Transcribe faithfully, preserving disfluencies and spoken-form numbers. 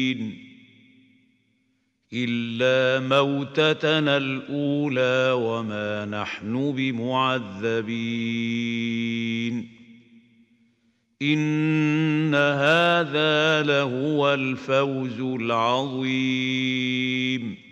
إلا موتتنا الأولى وما نحن بمعذبين إن هذا لهو الفوز العظيم